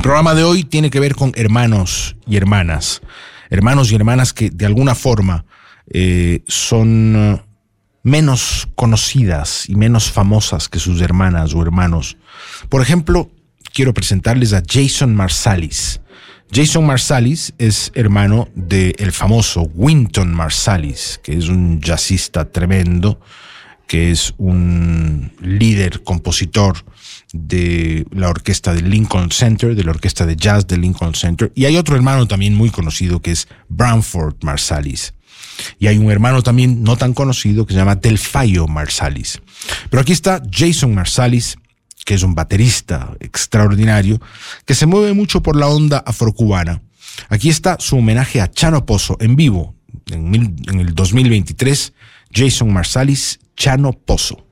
programa de hoy tiene que ver con hermanos y hermanas que de alguna forma son menos conocidas y menos famosas que sus hermanas o hermanos. Por ejemplo, quiero presentarles a Jason Marsalis. Jason Marsalis es hermano del famoso Wynton Marsalis, que es un jazzista tremendo, que es un líder, compositor de la orquesta del Lincoln Center, de la orquesta de jazz del Lincoln Center. Y hay otro hermano también muy conocido que es Branford Marsalis. Y hay un hermano también no tan conocido que se llama Delfayo Marsalis. Pero aquí está Jason Marsalis, que es un baterista extraordinario, que se mueve mucho por la onda afrocubana. Aquí está su homenaje a Chano Pozo en vivo, en el 2023, Jason Marsalis, Chano Pozo.